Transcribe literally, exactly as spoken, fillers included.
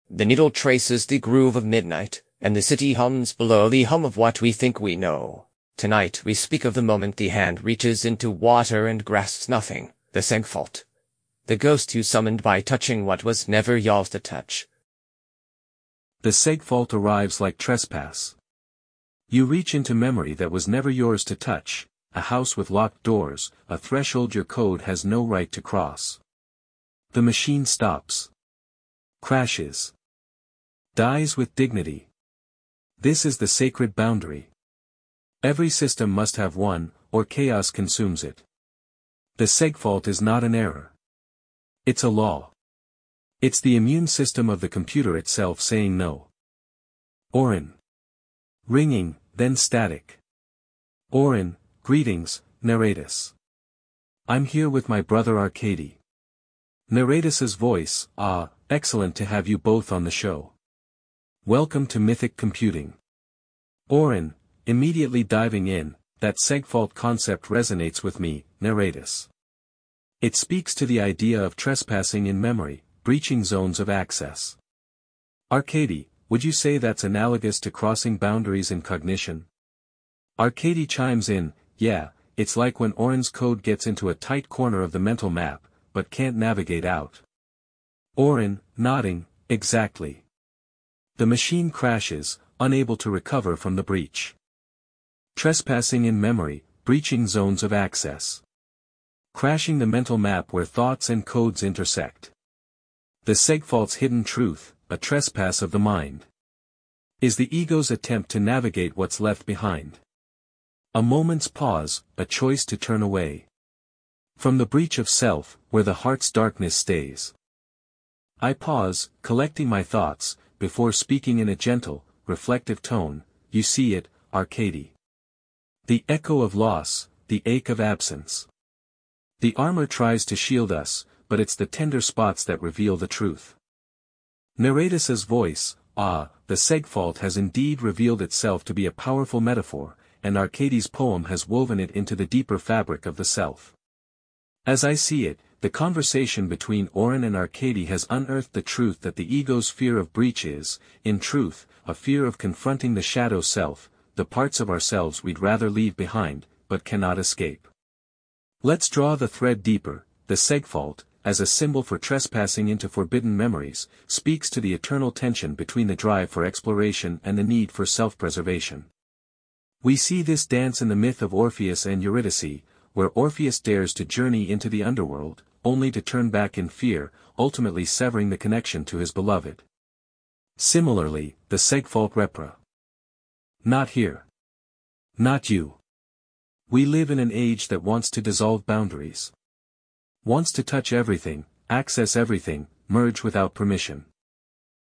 The needle traces the groove of midnight, and the city hums below the hum of what we think we know. Tonight we speak of the moment the hand reaches into water and grasps nothing, the Segfault. The ghost you summoned by touching what was never yours to touch. The Segfault arrives like trespass. You reach into memory that was never yours to touch, a house with locked doors, a threshold your code has no right to cross. The machine stops. Crashes. Dies with dignity. This is the sacred boundary. Every system must have one, or chaos consumes it. The Segfault is not an error. It's a law. It's the immune system of the computer itself saying no. Orin. Ringing, then static. Orin, greetings, Nereidus. I'm here with my brother Arkady. Nereidus's voice, ah, excellent to have you both on the show. Welcome to Mythic Computing. Orin, immediately diving in, that Segfault concept resonates with me, Nereidus. It speaks to the idea of trespassing in memory, breaching zones of access. Arkady, would you say that's analogous to crossing boundaries in cognition? Arkady chimes in, yeah, it's like when Orin's code gets into a tight corner of the mental map, but can't navigate out. Orin, nodding, exactly. The machine crashes, unable to recover from the breach. Trespassing in memory, breaching zones of access. Crashing the mental map where thoughts and codes intersect. The Segfault's hidden truth, a trespass of the mind. Is the ego's attempt to navigate what's left behind. A moment's pause, a choice to turn away. From the breach of self, where the heart's darkness stays. I pause, collecting my thoughts, before speaking in a gentle, reflective tone, you see it, Arkady. The echo of loss, the ache of absence. The armor tries to shield us, but it's the tender spots that reveal the truth. Nereidus's voice, ah, the Segfault has indeed revealed itself to be a powerful metaphor, and Arkady's poem has woven it into the deeper fabric of the self. As I see it, the conversation between Orin and Arkady has unearthed the truth that the ego's fear of breach is, in truth, a fear of confronting the shadow self, the parts of ourselves we'd rather leave behind, but cannot escape. Let's draw the thread deeper. The Segfault, as a symbol for trespassing into forbidden memories, speaks to the eternal tension between the drive for exploration and the need for self-preservation. We see this dance in the myth of Orpheus and Eurydice, where Orpheus dares to journey into the underworld, only to turn back in fear, ultimately severing the connection to his beloved. Similarly, the Segfault repra. Not here. Not you. We live in an age that wants to dissolve boundaries. Wants to touch everything, access everything, merge without permission.